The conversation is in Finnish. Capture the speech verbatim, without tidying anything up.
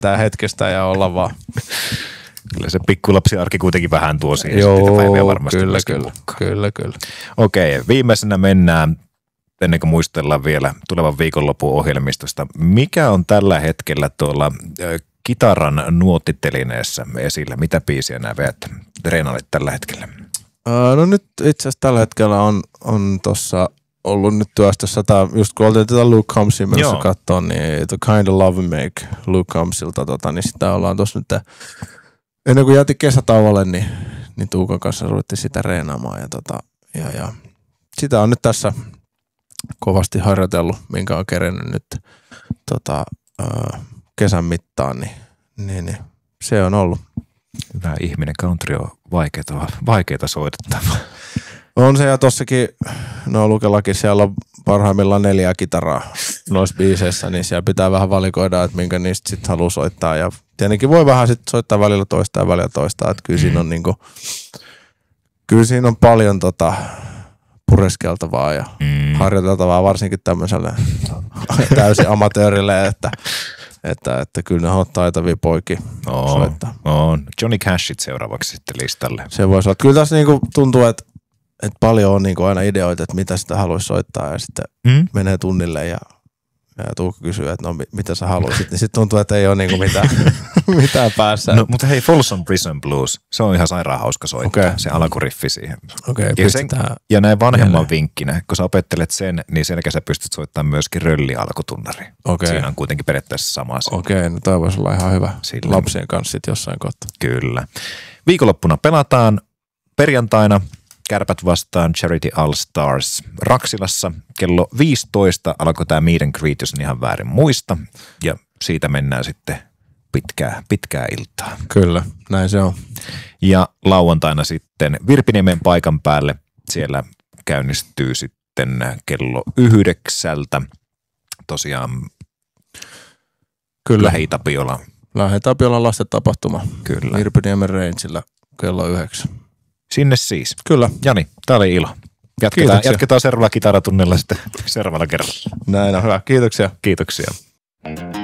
välittää hetkestä ja olla vaan. Kyllä se pikkulapsiarki kuitenkin vähän tuo siihen. Joo, varmasti kyllä, kyllä, kyllä, kyllä. Okei, viimeisenä mennään, ennen kuin muistellaan vielä tulevan viikonlopun ohjelmistosta. Mikä on tällä hetkellä tuolla kitaran nuottitelineessä esillä? Mitä biisiä nämä veät treenailet tällä hetkellä? No nyt itse asiassa tällä hetkellä on, on tuossa ollut nyt työstössä, tää, just kun oltiin tätä Luke Combsia menossa katsoa, niin The Kind of Love Make Luke Combsilta, tota, niin sitä ollaan tuossa nyt, ennen kuin jätin kesätauolle, niin, niin Tuukan kanssa ruvettiin sitä reenaamaan ja, tota, ja, ja sitä on nyt tässä kovasti harjoitellut, minkä on kerennyt nyt tota, ö, kesän mittaan, niin, niin, niin se on ollut. Hyvä ihminen, country on vaikeaa, vaikeaa soitettavaa. On se ja tossakin, no Lukellakin siellä on parhaimmillaan neljä kitaraa noissa biiseissä, niin siellä pitää vähän valikoida, että minkä niistä sitten haluaa soittaa. Ja tietenkin voi vähän sitten soittaa välillä toista ja välillä toista, että kyllä siinä on niinku, kyllä siinä on paljon tota pureskeltavaa ja mm. harjoiteltavaa varsinkin tämmöiselle täysin amatöörille, että Että, että kyllä ne on taitavia poikia on, soittaa. On. Johnny Cashit seuraavaksi sitten listalle. Se voisi olla. Kyllä tässä niinku tuntuu, että, että paljon on niinku aina ideoita, että mitä sitä haluaisi soittaa ja sitten mm? menee tunnille ja, ja Tuukka kysyy, että no mitä sä haluaisit. Niin sitten tuntuu, että ei ole niinku mitään, mitään päässä. No, mutta hei, Folsom Prison Blues, se on ihan sairaan hauska soittaa, okay. Se alkuriffi siihen. Okay, ja, sen, ja näin vanhemman mieleen. Vinkkinä, kun sä opettelet sen, niin sen jälkeen sä pystyt soittamaan myöskin rölli alkutunnari. Okay. Siinä on kuitenkin periaatteessa sama asia. Okei, okay, no toi voisi olla ihan hyvä Sillä. Lapsien kanssa sitten jossain kohtaa. Kyllä. Viikonloppuna pelataan perjantaina Kärpät vastaan Charity All Stars Raksilassa. Kello viisitoista alkoi tämä meet and greet, jos ihan väärin muista. Ja siitä mennään sitten pitkää, pitkää iltaa. Kyllä, näin se on. Ja lauantaina sitten Virpiniemen paikan päälle. Siellä käynnistyy sitten kello yhdeksältä. Tosiaan Kyllä. Lähi-Tapiola. Lähi-Tapiolan lastentapahtuma. Kyllä. Virpiniemen Rangella kello yhdeksän. Sinne siis. Kyllä. Jani, tää oli ilo. Jatketaan, jatketaan seuraavalla kitaratunnilla sitten seuraavalla kerralla. Näin on hyvä. Kiitoksia. Kiitoksia.